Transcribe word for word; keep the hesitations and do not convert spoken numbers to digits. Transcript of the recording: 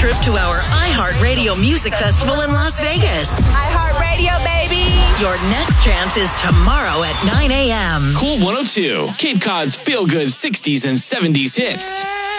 trip to our iHeartRadio Music Festival in Las Vegas. iHeartRadio, baby! Your next chance is tomorrow at nine a.m. Cool one oh two, Cape Cod's feel-good sixties and seventies hits.